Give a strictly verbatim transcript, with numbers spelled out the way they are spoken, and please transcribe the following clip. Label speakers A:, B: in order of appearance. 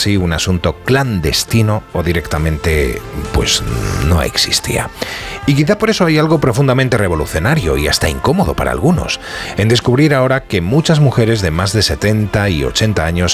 A: casi un asunto clandestino o directamente pues no existía. Y quizá por eso hay algo profundamente revolucionario y hasta incómodo para algunos en descubrir ahora que muchas mujeres de más de setenta y ochenta años